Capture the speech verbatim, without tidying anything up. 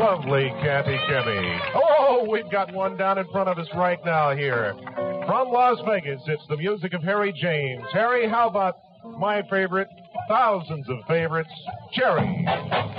lovely Kathy Kemme. Oh, we've got one down in front of us right now here. From Las Vegas, it's the music of Harry James. Harry, how about my favorite, thousands of favorites, Cherry?